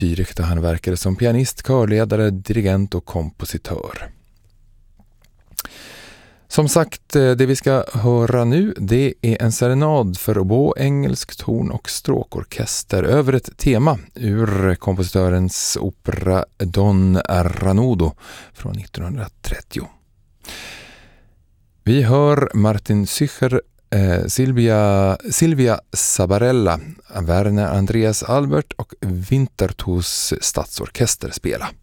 Dyrekt och han verkade som pianist, körledare, dirigent och kompositör. Som sagt, det vi ska höra nu, det är en serenad för oboe, engelsk torn- och stråkorkester över ett tema ur kompositörens opera Don Ranudo från 1930. Vi hör Martin Sücher, Silvia Sabarella, Werner Andreas Albert och Winterthurs stadsorkester spela.